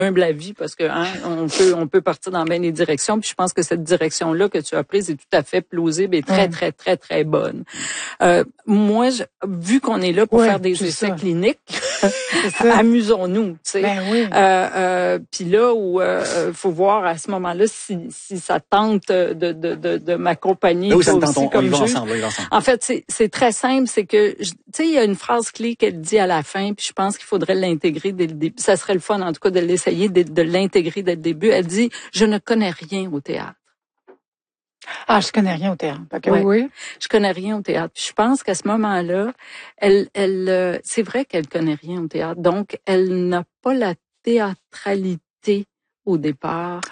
humble avis parce que on peut partir dans bien des directions. Puis je pense que cette direction-là que tu as prise est tout à fait plausible et très, très, très, très bonne. Moi, vu qu'on est là pour faire des essais cliniques, amusons-nous, tu sais. Ben oui. Puis là où faut voir à ce moment-là si ça tente de m'accompagner aussi comme juge. Ensemble. En fait, c'est très simple, c'est que tu sais, il y a une phrase clé qu'elle dit à la fin, puis je pense qu'il faudrait l'intégrer dès le début. Ça serait le fun en tout cas de l'essayer de l'intégrer dès le début. Elle dit je ne connais rien au théâtre. Ah, je connais rien au théâtre. Okay, oui. Je connais rien au théâtre. Puis je pense qu'à ce moment-là, elle c'est vrai qu'elle connaît rien au théâtre. Donc, elle n'a pas la théâtralité au départ.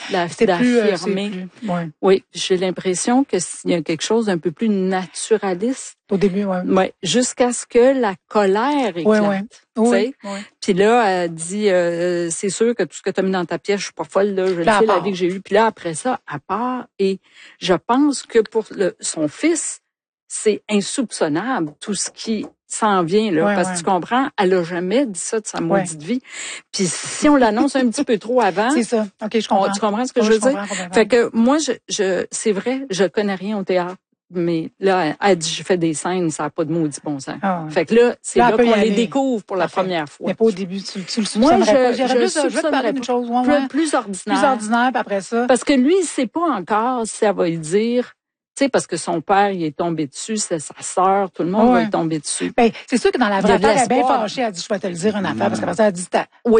D'affirmer. Oui, j'ai l'impression que s'il y a quelque chose d'un peu plus naturaliste. Au début, ouais. Jusqu'à ce que la colère éclate. Oui. Puis là, elle dit, c'est sûr que tout ce que tu as mis dans ta pièce, je suis pas folle, là, je le sais, la vie que j'ai eue. Puis là, après ça, à part. Et je pense que pour son fils, c'est insoupçonnable, tout ce qui s'en vient, là. Parce que tu comprends, elle a jamais dit ça de sa maudite vie. Puis si on l'annonce un petit peu trop avant. C'est ça. OK, je comprends. Tu comprends ce que je veux dire? Fait que moi, c'est vrai, je connais rien au théâtre. Mais là, elle dit, je fais des scènes, ça n'a pas de maudit bon sens. Fait que là, c'est là qu'on les découvre pour la première fois. Mais pas au début, tu le moi, je veux te parler d'une chose plus ordinaire. Plus ordinaire, puis après ça. Parce que lui, il sait pas encore si elle va lui dire, tu sais, parce que son père, il est tombé dessus, c'est sa sœur, tout le monde va lui tomber dessus. Ben, c'est sûr que dans la vraie affaire, elle est bien fâchée, elle dit, je vais te le dire une affaire, parce qu'après ça, elle dit,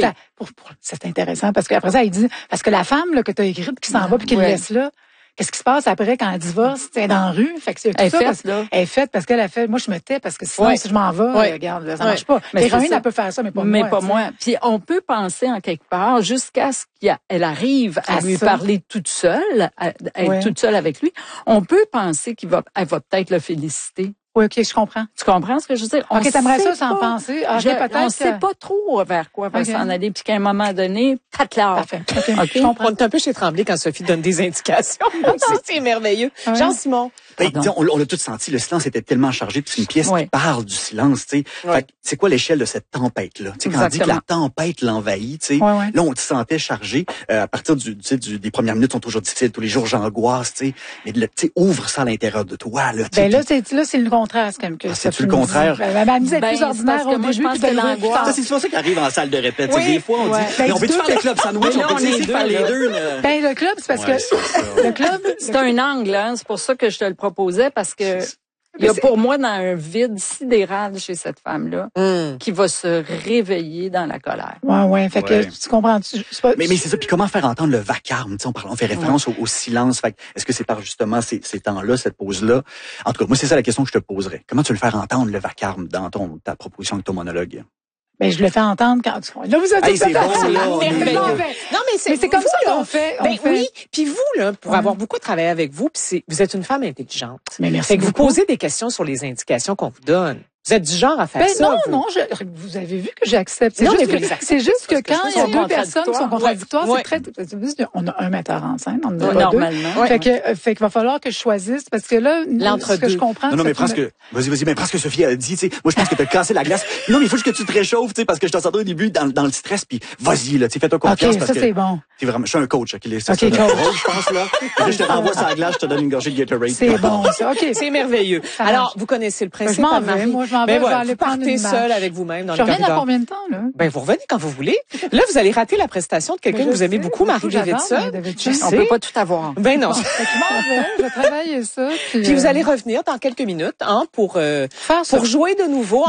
c'est intéressant, parce qu'après ça, elle dit, parce que la femme, là, que t'as écrite, qui s'en va, puis qui le laisse là, qu'est-ce qui se passe après quand elle divorce? Elle est dans la rue. Fait que c'est tout elle est faite parce qu'elle a fait. Moi, je me tais parce que sinon, si je m'en vais, regarde, ça marche pas. L'héroïne, elle peut faire ça, mais pas moi. Mais pas moi. Puis on peut penser en quelque part jusqu'à ce qu'elle arrive à lui parler toute seule, à être toute seule avec lui. On peut penser qu'elle va peut-être le féliciter. Oui, OK, je comprends. Tu comprends ce que je veux dire? OK, t'aimerais ça sans penser? On sait pas trop vers quoi va s'en aller, puis qu'à un moment donné, patlar. Parfait. OK. Je comprends. On est un peu chez Tremblay quand Sophie donne des indications. C'est merveilleux. Jean-Simon. On l'a tout senti, le silence était tellement chargé, puis c'est une pièce qui parle du silence, tu sais. Fait c'est quoi l'échelle de cette tempête-là? Tu sais, quand on dit que la tempête l'envahit, tu sais, là, on te sentait chargé. À partir des premières minutes sont toujours difficiles, tous les jours j'angoisse, tu sais. Mais tu sais, ouvre ça à l'intérieur de toi, là. Ben là, c'est le contraire, c'est comme que c'est le contraire. Elle disait plus ordinaire au début, puis de l'angoisse. C'est ça qui arrive en salle de répète. Des fois, on dit, on peut-tu faire le club sandwich? On peut essayer de faire les deux, Ben, le club, c'est parce que, le club. C'est un angle, hein. C'est pour ça que je te le proposais, parce que il y a pour moi dans un vide sidéral chez cette femme-là qui va se réveiller dans la colère. Ouais. Fait que tu comprends. Mais c'est ça. Puis comment faire entendre le vacarme? Tu sais, on fait référence au silence. Fait est-ce que c'est par justement ces temps-là, cette pause-là? En tout cas, moi, c'est ça la question que je te poserais. Comment tu veux le faire entendre le vacarme dans ta proposition de ton monologue? Ben, je le fais entendre quand tu... Là, vous êtes c'est bon, là. Non, mais c'est comme ça qu'on fait. Oui. Puis vous, là, pour avoir beaucoup travaillé avec vous, puis vous êtes une femme intelligente. Mais merci. Fait que vous posez des questions sur les indications qu'on vous donne. Vous êtes du genre à faire ça? Non, vous avez vu que j'accepte. C'est juste que quand il y a deux personnes qui sont contradictoires, c'est très, on a un metteur en scène, on en a normalement. Fait qu'il va falloir que je choisisse, parce que là, ce que je comprends. Non, mais vas-y, mais presque Sophie a dit, tu sais, moi, je pense que t'as cassé la glace. Non, mais il faut juste que tu te réchauffes, tu sais, parce que je t'entendais au début dans le stress, puis vas-y, là, tu sais, fais-toi confiance. OK, ça, c'est bon. C'est vraiment, je suis un coach, qui coach. Je pense, là. Je te renvoie sur la glace, je te donne une gorgée de Gatorade. C'est bon, ça. OK. C'est merveilleux. Alors, vous connaissez le principe. Je m'en vais, moi, je vais aller partez seul avec vous-même dans le corridor. Je reviens dans combien de temps, là? Ben, vous revenez quand vous voulez. Là, vous allez rater la prestation de quelqu'un que vous aimez beaucoup, Marie-Davidson. On peut pas tout avoir. Ben non. Je vais travailler ça. Puis vous allez revenir dans quelques minutes, pour jouer de nouveau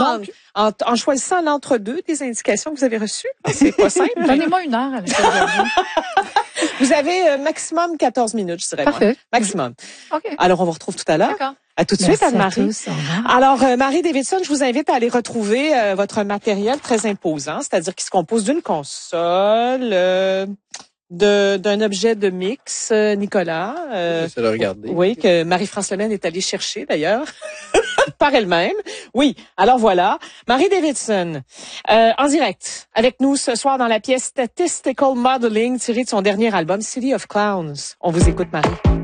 en choisissant l'entre-deux des indications que vous avez reçues. C'est pas simple. Donnez-moi une heure avec aujourd'hui. Vous avez maximum 14 minutes, je dirais. Parfait. Maximum. OK. Alors, on vous retrouve tout à l'heure. D'accord. À tout de suite, Anne-Marie. Alors, Marie-Davidson, je vous invite à aller retrouver votre matériel très imposant, c'est-à-dire qui se compose d'une console, d'un objet de mix, Nicolas. J'essaie de regarder. Oui, que Marie-France Lemaine est allée chercher d'ailleurs, par elle-même. Oui, alors voilà. Marie-Davidson, en direct, avec nous ce soir dans la pièce Statistical Modeling, tirée de son dernier album, City of Clowns. On vous écoute, Marie.